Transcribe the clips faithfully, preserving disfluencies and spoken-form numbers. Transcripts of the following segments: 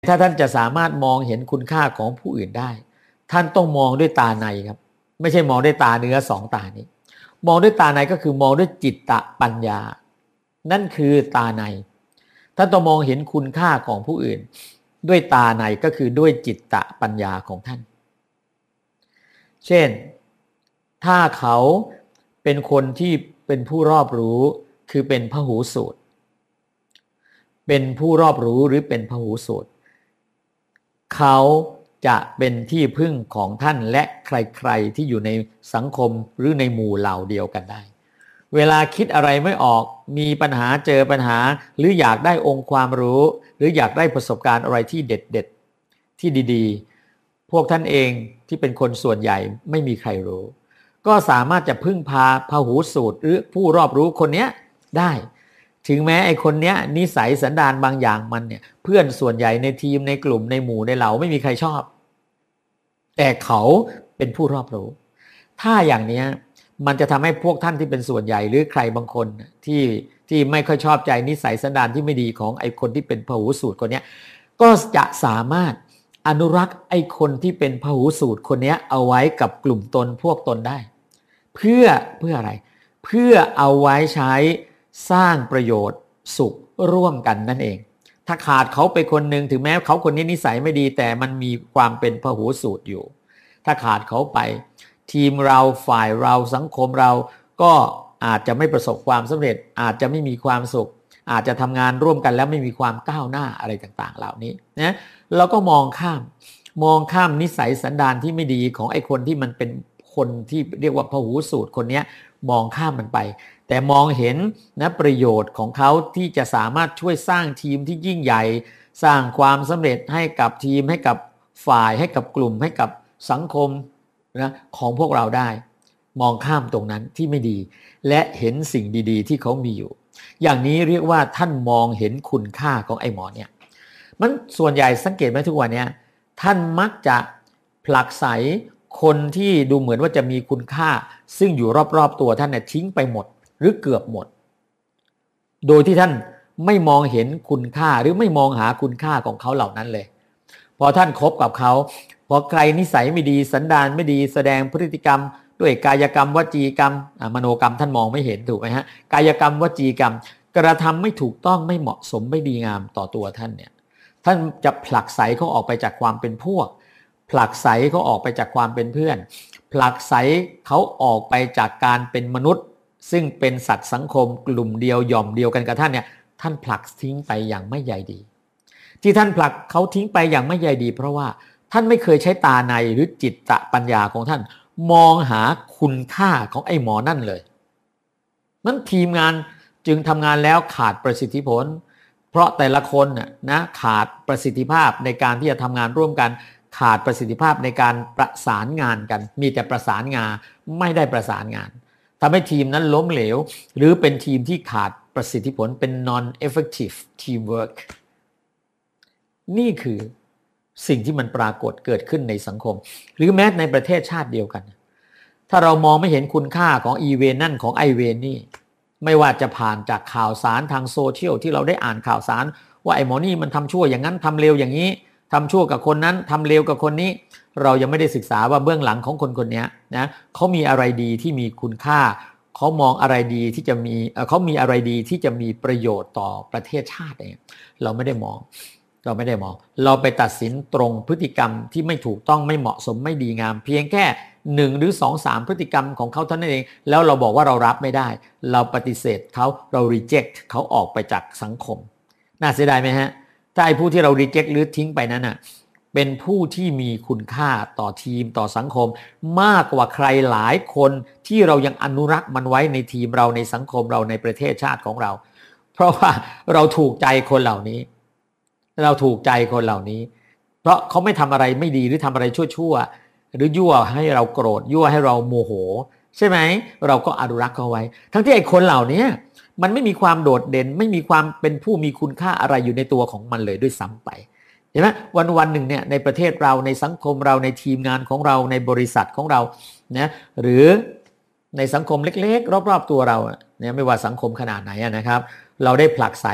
ถ้าท่านจะสามารถมองเห็นคุณค่าของผู้อื่นได้ท่านต้องมองด้วยตาในครับไม่ใช่มองด้วยตาเนื้อสองตานี้มองด้วยตาในก็คือมองด้วยจิตตปัญญานั่นคือตาในท่านต้องมองเห็นคุณค่าของผู้อื่นด้วยตาในก็คือด้วยจิตตปัญญาของท่านเช่นถ้าเขาเป็นคนที่เป็นผู้รอบรู้คือเป็นพหูสูตรเป็นผู้รอบรู้หรือเป็นพหูสูตรเขาจะเป็นที่พึ่งของท่านและใครๆที่อยู่ในสังคมหรือในหมู่เหล่าเดียวกันได้เวลาคิดอะไรไม่ออกมีปัญหาเจอปัญหาหรืออยากได้องค์ความรู้หรืออยากได้ประสบการณ์อะไรที่เด็ดๆที่ดีๆพวกท่านเองที่เป็นคนส่วนใหญ่ไม่มีใครรู้ก็สามารถจะพึ่งพาพหูสูตรหรือผู้รอบรู้คนนี้ได้ถึงแม้ไอ้คนเนี้ยนิสัยสันดานบางอย่างมันเนี่ยเพื่อนส่วนใหญ่ในทีมในกลุ่มในหมู่ในเหล่าไม่มีใครชอบแต่เขาเป็นผู้รอบรู้ถ้าอย่างเนี้ยมันจะทำให้พวกท่านที่เป็นส่วนใหญ่หรือใครบางคนที่ที่ไม่ค่อยชอบใจนิสัยสันดานที่ไม่ดีของไอ้คนที่เป็นพหูสูตรคนเนี้ยก็จะสามารถอนุรักษ์ไอ้คนที่เป็นพหูสูตรคนเนี้ยเอาไว้กับกลุ่มตนพวกตนได้เพื่อเพื่ออะไรเพื่อเอาไว้ใช้สร้างประโยชน์สุขร่วมกันนั่นเองถ้าขาดเขาไปคนหนึ่งถึงแม้เขาคนนี้นิสัยไม่ดีแต่มันมีความเป็นพหูสูตรอยู่ถ้าขาดเขาไปทีมเราฝ่ายเราสังคมเราก็อาจจะไม่ประสบความสำเร็จอาจจะไม่มีความสุขอาจจะทำงานร่วมกันแล้วไม่มีความก้าวหน้าอะไรต่างๆเหล่านี้นะเราก็มองข้ามมองข้ามนิสัยสันดานที่ไม่ดีของไอ้คนที่มันเป็นคนที่เรียกว่าพหูสูตรคนนี้มองข้ามมันไปแต่มองเห็นนะประโยชน์ของเขาที่จะสามารถช่วยสร้างทีมที่ยิ่งใหญ่สร้างความสำเร็จให้กับทีมให้กับฝ่ายให้กับกลุ่มให้กับสังคมนะของพวกเราได้มองข้ามตรงนั้นที่ไม่ดีและเห็นสิ่งดีๆที่เขามีอยู่อย่างนี้เรียกว่าท่านมองเห็นคุณค่าของไอ้หมอเนี่ยมันส่วนใหญ่สังเกตไหมทุกวันนี้ท่านมักจะผลักไสคนที่ดูเหมือนว่าจะมีคุณค่าซึ่งอยู่รอบๆตัวท่านเนี่ยทิ้งไปหมดหรือเกือบหมดโดยที่ท่านไม่มองเห็นคุณค่าหรือไม่มองหาคุณค่าของเขาเหล่านั้นเลยพอท่านคบกับเขาพอใครนิสัยไม่ดีสันดานไม่ดีแสดงพฤติกรรมด้วยกายกรรมวจีกรรมมโนกรรมท่านมองไม่เห็นถูกไหมฮะกายกรรมวจีกรรมกระทำไม่ถูกต้องไม่เหมาะสมไม่ดีงามต่อตัวท่านเนี่ยท่านจะผลักไสเขาออกไปจากความเป็นพวกผลักไสเขาออกไปจากความเป็นเพื่อนผลักไสเขาออกไปจากการเป็นมนุษย์ซึ่งเป็นสัตว์สังคมกลุ่มเดียวหย่อมเดียวกันกับท่านเนี่ยท่านผลักทิ้งไปอย่างไม่ใยดีที่ท่านผลักเขาทิ้งไปอย่างไม่ใยดีเพราะว่าท่านไม่เคยใช้ตาในหรือจิตตปัญญาของท่านมองหาคุณค่าของไอ้หมอนั่นเลยนั้นทีมงานจึงทำงานแล้วขาดประสิทธิผลเพราะแต่ละคนน่ะนะขาดประสิทธิภาพในการที่จะทำงานร่วมกันขาดประสิทธิภาพในการประสานงานกันมีแต่ประสานงานไม่ได้ประสานงานทำให้ทีมนั้นล้มเหลวหรือเป็นทีมที่ขาดประสิทธิผลเป็น non effective teamwork นี่คือสิ่งที่มันปรากฏเกิดขึ้นในสังคมหรือแม้ในประเทศชาติเดียวกันถ้าเรามองไม่เห็นคุณค่าของอีเวนนั่นของไอเวนนี่ไม่ว่าจะผ่านจากข่าวสารทางโซเชียลที่เราได้อ่านข่าวสารว่าไอ้หมอนี่มันทำชั่วอย่างนั้นทำเลวอย่างนี้ทำชั่วกับคนนั้นทำเลวกับคนนี้เรายังไม่ได้ศึกษาว่าเบื้องหลังของคนคนนี้นะเขามีอะไรดีที่มีคุณค่าเขามองอะไรดีที่จะมีเขามีอะไรดีที่จะมีประโยชน์ต่อประเทศชาติเนี่ยเราไม่ได้มองเราไม่ได้มองเราไปตัดสินตรงพฤติกรรมที่ไม่ถูกต้องไม่เหมาะสมไม่ดีงามเพียงแค่หนึ่งหรือสองสามพฤติกรรมของเขาเท่านั้นเองแล้วเราบอกว่าเรารับไม่ได้เราปฏิเสธเขาเรา reject เขาออกไปจากสังคมน่าเสียดายไหมฮะถ้าไอ้ผู้ที่เรา reject หรือทิ้งไปนั้นน่ะเป็นผู้ที่มีคุณค่าต่อทีมต่อสังคมมากกว่าใครหลายคนที่เรายังอนุรักษ์มันไว้ในทีมเราในสังคมเราในประเทศชาติของเราเพราะว่าเราถูกใจคนเหล่านี้เราถูกใจคนเหล่านี้เพราะเขาไม่ทำอะไรไม่ดีหรือทำอะไรชั่วๆหรือยั่วให้เราโกรธยั่วให้เราโมโหใช่ไหมเราก็อนุรักษ์เขาไว้ทั้งที่ไอ้คนเหล่านี้มันไม่มีความโดดเด่นไม่มีความเป็นผู้มีคุณค่าอะไรอยู่ในตัวของมันเลยด้วยซ้ำไปเห็นไหมวันวันหนึ่งเนี่ยในประเทศเราในสังคมเราในทีมงานของเราในบริษัทของเรานะหรือในสังคมเล็กๆรอบๆตัวเราเนี่ยไม่ว่าสังคมขนาดไหนนะครับเราได้ผลักไส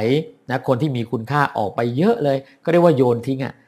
นะคนที่มีคุณค่าออกไปเยอะเลยก็เรียกว่าโยนทิ้งอ่ะ